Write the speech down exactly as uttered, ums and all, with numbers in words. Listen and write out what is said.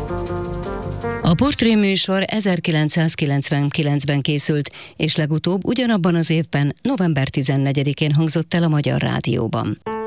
A portréműsor ezerkilencszázkilencvenkilencben készült, és legutóbb ugyanabban az évben, november tizennegyedikén hangzott el a Magyar Rádióban.